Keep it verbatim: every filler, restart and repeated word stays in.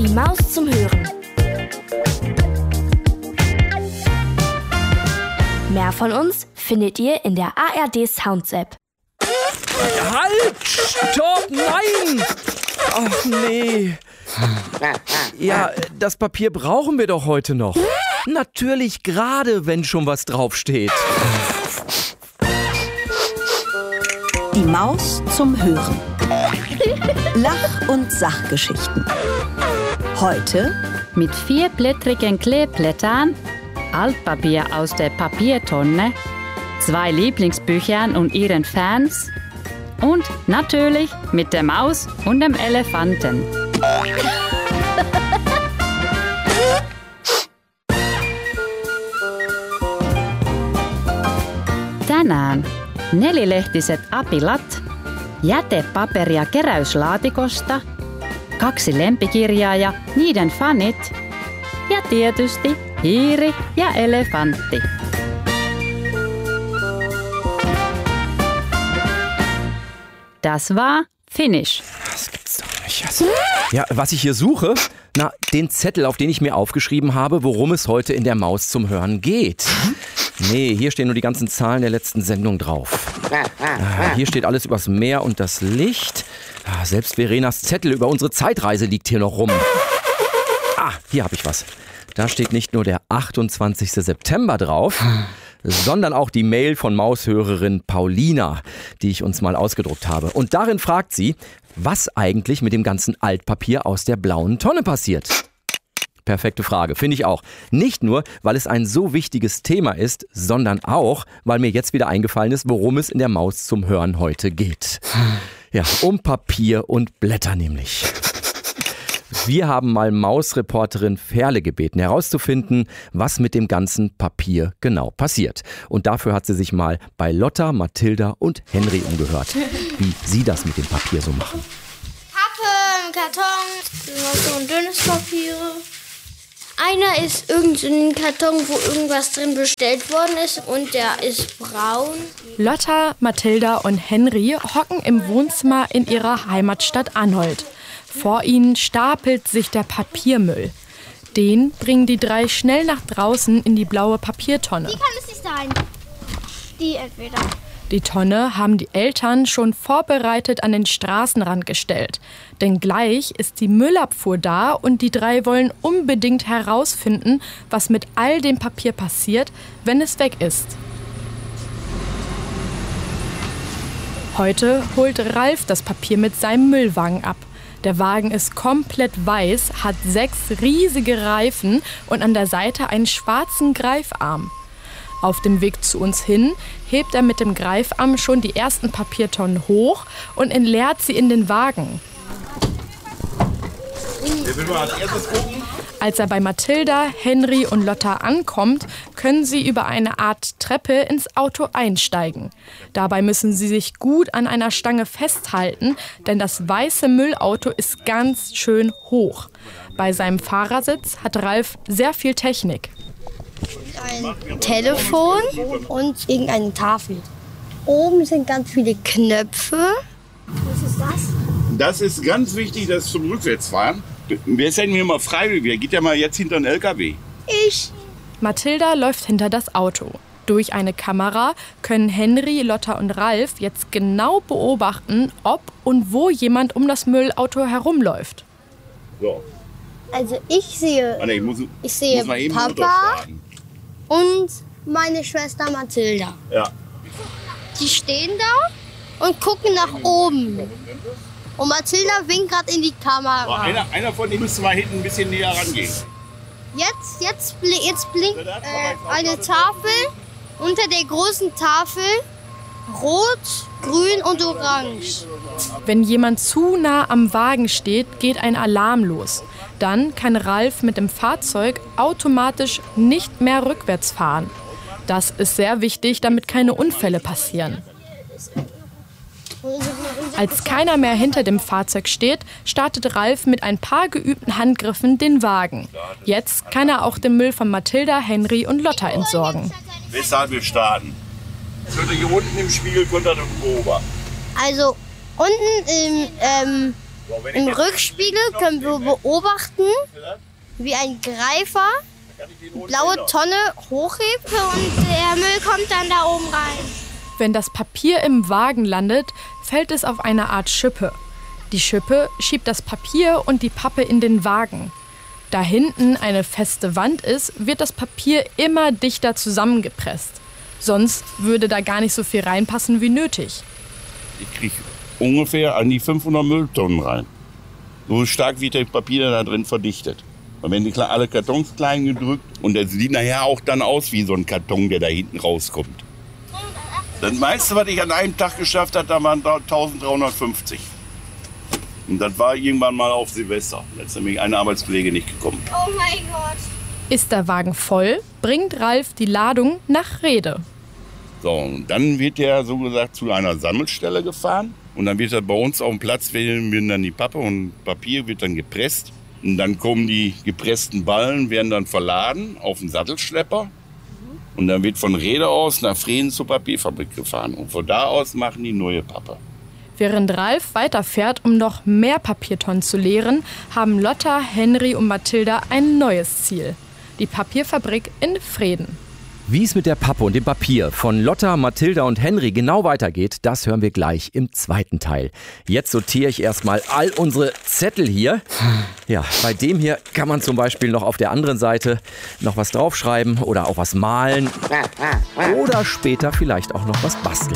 Die Maus zum Hören. Mehr von uns findet ihr in der A R D Sounds App. Halt! Stopp! Nein! Ach nee. Ja, das Papier brauchen wir doch heute noch. Natürlich, gerade wenn schon was draufsteht. Die Maus zum Hören. Lach- und Sachgeschichten. Heute mit vierblättrigen Kleeblättern, Altpapier aus der Papiertonne, zwei Lieblingsbüchern und ihren Fans und natürlich mit der Maus und dem Elefanten. Tänään nelilehtiset apilat, jätepaperia keräyslaatikosta, kaksi lempikirjaa ja niiden fanit ja tietysti hiiri ja elefantti. Das war Finish. Das gibt's doch nicht. Ja, was ich hier suche? Na, den Zettel, auf den ich mir aufgeschrieben habe, worum es heute in der Maus zum Hören geht. Nee, hier stehen nur die ganzen Zahlen der letzten Sendung drauf. Ah, hier steht alles übers Meer und das Licht. Ah, selbst Verenas Zettel über unsere Zeitreise liegt hier noch rum. Ah, hier habe ich was. Da steht nicht nur der achtundzwanzigste September drauf, sondern auch die Mail von Maushörerin Paulina, die ich uns mal ausgedruckt habe. Und darin fragt sie, was eigentlich mit dem ganzen Altpapier aus der blauen Tonne passiert. Perfekte Frage, finde ich auch. Nicht nur, weil es ein so wichtiges Thema ist, sondern auch, weil mir jetzt wieder eingefallen ist, worum es in der Maus zum Hören heute geht. Ja, um Papier und Blätter nämlich. Wir haben mal Mausreporterin Ferle gebeten, herauszufinden, was mit dem ganzen Papier genau passiert. Und dafür hat sie sich mal bei Lotta, Mathilda und Henry umgehört, wie sie das mit dem Papier so machen. Pappe, Karton, so ein dünnes Papier. Einer ist irgend in den Karton, wo irgendwas drin bestellt worden ist und der ist braun. Lotta, Mathilda und Henry hocken im Wohnzimmer in ihrer Heimatstadt Anholt. Vor ihnen stapelt sich der Papiermüll. Den bringen die drei schnell nach draußen in die blaue Papiertonne. Die kann es nicht sein. Die entweder. Die Tonne haben die Eltern schon vorbereitet an den Straßenrand gestellt. Denn gleich ist die Müllabfuhr da und die drei wollen unbedingt herausfinden, was mit all dem Papier passiert, wenn es weg ist. Heute holt Ralf das Papier mit seinem Müllwagen ab. Der Wagen ist komplett weiß, hat sechs riesige Reifen und an der Seite einen schwarzen Greifarm. Auf dem Weg zu uns hin hebt er mit dem Greifarm schon die ersten Papiertonnen hoch und entleert sie in den Wagen. Als er bei Mathilda, Henry und Lotta ankommt, können sie über eine Art Treppe ins Auto einsteigen. Dabei müssen sie sich gut an einer Stange festhalten, denn das weiße Müllauto ist ganz schön hoch. Bei seinem Fahrersitz hat Ralf sehr viel Technik. Ein Telefon und irgendeine Tafel. Oben sind ganz viele Knöpfe. Was ist das? Das ist ganz wichtig, das ist zum Rückwärtsfahren. Wer ist denn hier mal freiwillig? Wer geht ja mal jetzt hinter den L K W? Ich. Mathilda läuft hinter das Auto. Durch eine Kamera können Henry, Lotta und Ralf jetzt genau beobachten, ob und wo jemand um das Müllauto herumläuft. So. Also ich sehe, Ah, nee, ich muss, ich sehe muss mal eben Papa und meine Schwester Mathilda. Ja. Die stehen da und gucken nach oben. Und Mathilda winkt gerade in die Kamera. Aber einer, einer von denen müsste mal hinten ein bisschen näher rangehen. Jetzt, jetzt, bl- jetzt blinkt äh, eine Tafel unter der großen Tafel. Rot, grün und orange. Wenn jemand zu nah am Wagen steht, geht ein Alarm los. Dann kann Ralf mit dem Fahrzeug automatisch nicht mehr rückwärts fahren. Das ist sehr wichtig, damit keine Unfälle passieren. Als keiner mehr hinter dem Fahrzeug steht, startet Ralf mit ein paar geübten Handgriffen den Wagen. Jetzt kann er auch den Müll von Mathilda, Henry und Lotta entsorgen. Weshalb wir starten? Das könnt ihr hier unten im Spiegel könnt ihr das beobachten. Also unten im, ähm, Im Rückspiegel können wir beobachten, wie ein Greifer die blaue Tonne hochhebt und der Müll kommt dann da oben rein. Wenn das Papier im Wagen landet, fällt es auf eine Art Schippe. Die Schippe schiebt das Papier und die Pappe in den Wagen. Da hinten eine feste Wand ist, wird das Papier immer dichter zusammengepresst. Sonst würde da gar nicht so viel reinpassen wie nötig. Ich kriege ungefähr an die fünfhundert Mülltonnen rein. So stark wird das Papier da drin verdichtet. Und wenn die alle Kartons klein gedrückt und das sieht nachher auch dann aus wie so ein Karton, der da hinten rauskommt. Das meiste, was ich an einem Tag geschafft habe, da waren dreizehnhundertfünfzig. Und das war irgendwann mal auf Silvester. Da ist nämlich eine Arbeitskollege nicht gekommen. Oh mein Gott. Ist der Wagen voll, bringt Ralf die Ladung nach Rhede. So, und dann wird der so gesagt zu einer Sammelstelle gefahren. Und dann wird er bei uns auf dem Platz, werden dann die Pappe und Papier wird dann gepresst. Und dann kommen die gepressten Ballen, werden dann verladen auf den Sattelschlepper. Und dann wird von Rhede aus nach Frieden zur Papierfabrik gefahren. Und von da aus machen die neue Pappe. Während Ralf weiterfährt, um noch mehr Papiertonnen zu leeren, haben Lotta, Henry und Mathilda ein neues Ziel. Die Papierfabrik in Vreden. Wie es mit der Pappe und dem Papier von Lotta, Mathilda und Henry genau weitergeht, das hören wir gleich im zweiten Teil. Jetzt sortiere ich erstmal all unsere Zettel hier. Ja, bei dem hier kann man zum Beispiel noch auf der anderen Seite noch was draufschreiben oder auch was malen oder später vielleicht auch noch was basteln.